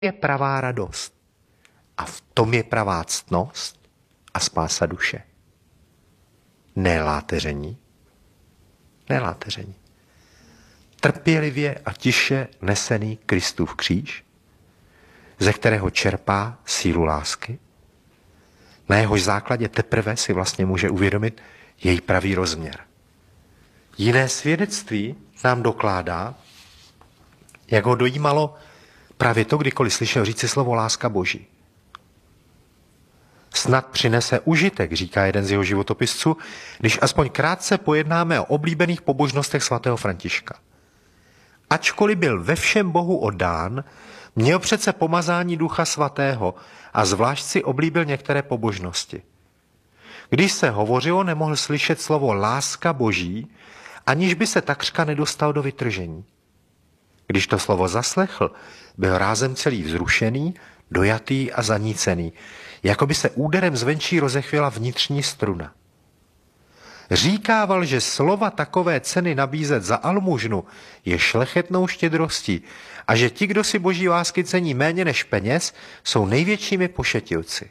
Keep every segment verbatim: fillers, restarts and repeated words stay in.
je pravá radost. A v tom je pravá ctnost a spása duše. Ne láteření. Ne láteření. Trpělivě a tiše nesený Kristův kříž, ze kterého čerpá sílu lásky, na jehož základě teprve si vlastně může uvědomit její pravý rozměr. Jiné svědectví nám dokládá, jak ho dojímalo právě to, kdykoliv slyšel říci slovo láska Boží. Snad přinese užitek, říká jeden z jeho životopisců, když aspoň krátce pojednáme o oblíbených pobožnostech svatého Františka. Ačkoliv byl ve všem Bohu oddán, měl přece pomazání Ducha Svatého a zvlášť si oblíbil některé pobožnosti. Když se hovořilo, nemohl slyšet slovo láska Boží, aniž by se takřka nedostal do vytržení. Když to slovo zaslechl, byl rázem celý vzrušený, dojatý a zanícený, jako by se úderem zvenčí rozechvěla vnitřní struna. Říkával, že slova takové ceny nabízet za almužnu je šlechetnou štědrostí a že ti, kdo si Boží lásky cení méně než peněz, jsou největšími pošetilci.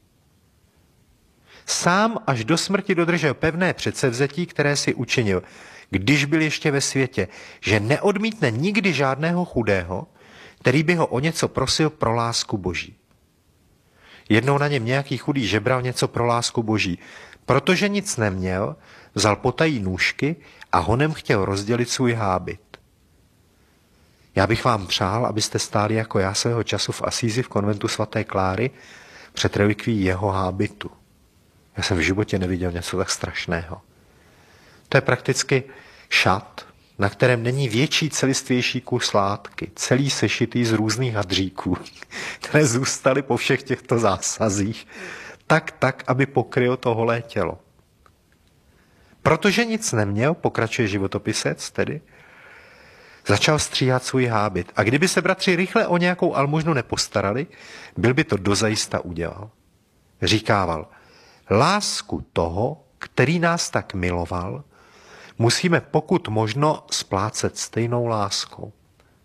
Sám až do smrti dodržel pevné předsevzetí, které si učinil, když byl ještě ve světě, že neodmítne nikdy žádného chudého, který by ho o něco prosil pro lásku Boží. Jednou na něm nějaký chudý žebral něco pro lásku Boží. Protože nic neměl, vzal potají nůžky a honem chtěl rozdělit svůj hábit. Já bych vám přál, abyste stáli jako já svého času v Asízi v konventu svaté Kláry před relikví jeho hábitu. Já jsem v životě neviděl něco tak strašného. To je prakticky šat, na kterém není větší celistvější kus látky, celý sešitý z různých hadříků, které zůstaly po všech těchto zásazích, tak, tak, aby pokryl to holé tělo. Protože nic neměl, pokračuje životopisec tedy, začal stříhat svůj hábit. A kdyby se bratři rychle o nějakou almužnu nepostarali, byl by to dozajista udělal. Říkával, lásku toho, který nás tak miloval, musíme pokud možno splácet stejnou láskou.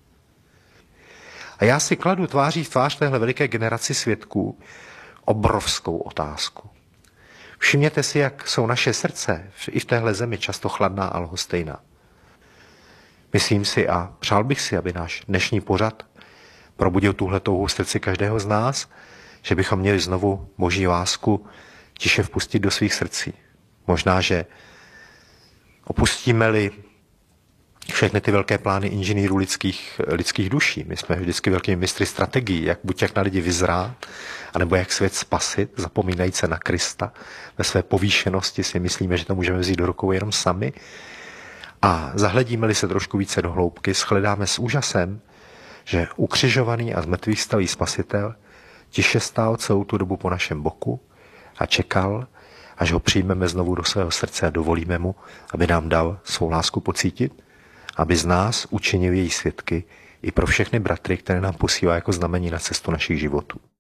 A já si kladu tváří v tvář téhle veliké generaci svědků obrovskou otázku. Všimněte si, jak jsou naše srdce i v téhle zemi často chladná a lhostejná. Myslím si a přál bych si, aby náš dnešní pořad probudil tuhle touhu v srdci každého z nás, že bychom měli znovu Boží lásku tiše vpustit do svých srdcí. Možná, že opustíme-li všechny ty velké plány inženýrů lidských, lidských duší. My jsme vždycky velkými mistry strategií, jak buď jak na lidi vyzrát, anebo jak svět spasit, zapomínajíc se na Krista. Ve své povýšenosti si myslíme, že to můžeme vzít do rukou jenom sami. A zahledíme-li se trošku více do hloubky, shledáme s úžasem, že ukřižovaný a zmrtvýchvstalý Spasitel tiše stál celou tu dobu po našem boku a čekal, až ho přijmeme znovu do svého srdce a dovolíme mu, aby nám dal svou lásku pocítit, aby z nás učinil její svědky i pro všechny bratry, které nám posílá jako znamení na cestu našich životů.